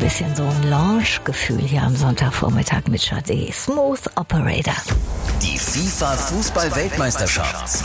bisschen so ein Lounge-Gefühl hier am Sonntagvormittag mit Sade. Smooth Operator. Die FIFA-Fußball-Weltmeisterschaft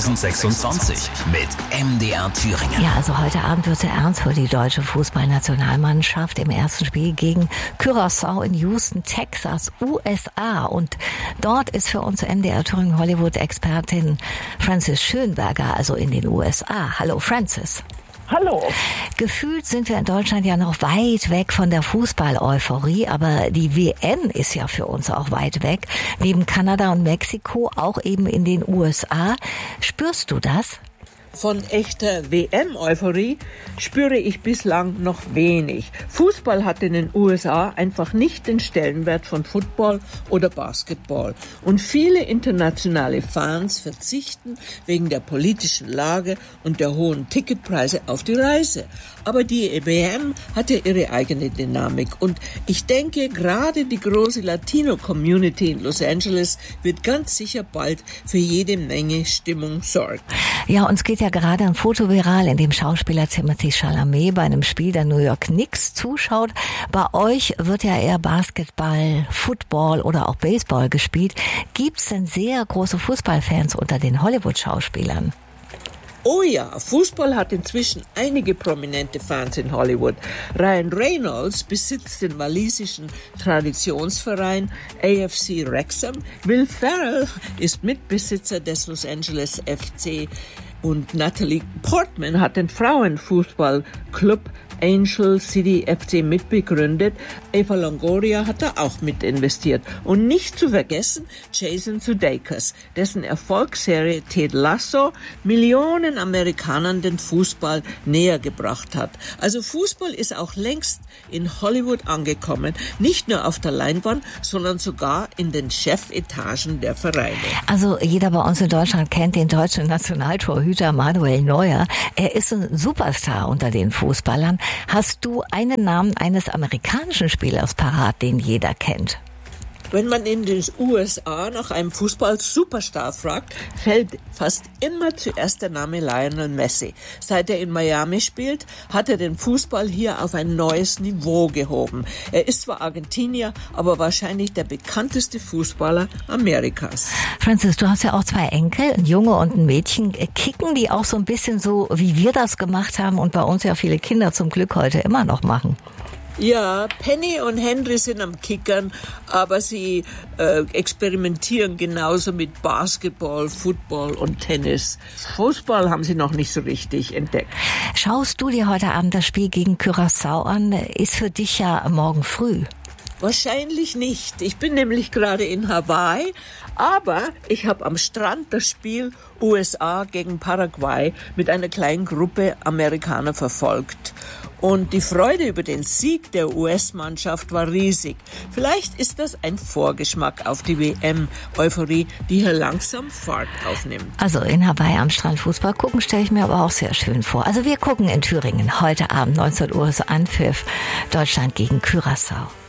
2026 mit MDR Thüringen. Ja, also heute Abend wird es ernst für die deutsche Fußballnationalmannschaft im ersten Spiel gegen Curaçao in Houston, Texas, USA. Und dort ist für uns MDR Thüringen Hollywood-Expertin Frances Schönberger, also in den USA. Hallo Frances. Hallo. Gefühlt sind wir in Deutschland ja noch weit weg von der Fußball-Euphorie, aber die WM ist ja für uns auch weit weg. Neben Kanada und Mexiko auch eben in den USA. Spürst du das? Von echter WM-Euphorie spüre ich bislang noch wenig. Fußball hat in den USA einfach nicht den Stellenwert von Football oder Basketball. Und viele internationale Fans verzichten wegen der politischen Lage und der hohen Ticketpreise auf die Reise. Aber die WM hat ja ihre eigene Dynamik. Und ich denke, gerade die große Latino-Community in Los Angeles wird ganz sicher bald für jede Menge Stimmung sorgen. Ja, uns geht ja gerade ein Foto viral, in dem Schauspieler Timothée Chalamet bei einem Spiel der New York Knicks zuschaut. Bei euch wird ja eher Basketball, Football oder auch Baseball gespielt. Gibt's denn sehr große Fußballfans unter den Hollywood-Schauspielern? Oh ja, Fußball hat inzwischen einige prominente Fans in Hollywood. Ryan Reynolds besitzt den walisischen Traditionsverein AFC Wrexham. Will Ferrell ist Mitbesitzer des Los Angeles FC. Und Natalie Portman hat den Frauenfußballclub Angel City FC mitbegründet. Eva Longoria hat da auch mit investiert. Und nicht zu vergessen Jason Sudeikis, dessen Erfolgsserie Ted Lasso Millionen Amerikanern den Fußball näher gebracht hat. Also Fußball ist auch längst in Hollywood angekommen. Nicht nur auf der Leinwand, sondern sogar in den Chefetagen der Vereine. Also jeder bei uns in Deutschland kennt den deutschen Nationaltorhüter Manuel Neuer. Er ist ein Superstar unter den Fußballern. Hast du einen Namen eines amerikanischen Spielers parat, den jeder kennt? Wenn man in den USA nach einem Fußball-Superstar fragt, fällt fast immer zuerst der Name Lionel Messi. Seit er in Miami spielt, hat er den Fußball hier auf ein neues Niveau gehoben. Er ist zwar Argentinier, aber wahrscheinlich der bekannteste Fußballer Amerikas. Frances, du hast ja auch 2 Enkel, ein Junge und ein Mädchen. Kicken die auch so ein bisschen so, wie wir das gemacht haben und bei uns ja viele Kinder zum Glück heute immer noch machen? Ja, Penny und Henry sind am Kickern, aber sie experimentieren genauso mit Basketball, Football und Tennis. Fußball haben sie noch nicht so richtig entdeckt. Schaust du dir heute Abend das Spiel gegen Curaçao an? Ist für dich ja morgen früh. Wahrscheinlich nicht. Ich bin nämlich gerade in Hawaii, aber ich habe am Strand das Spiel USA gegen Paraguay mit einer kleinen Gruppe Amerikaner verfolgt. Und die Freude über den Sieg der US-Mannschaft war riesig. Vielleicht ist das ein Vorgeschmack auf die WM-Euphorie, die hier langsam Fahrt aufnimmt. Also in Hawaii am Strand Fußball gucken, stelle ich mir aber auch sehr schön vor. Also wir gucken in Thüringen heute Abend 19 Uhr ist Anpfiff Deutschland gegen Curaçao.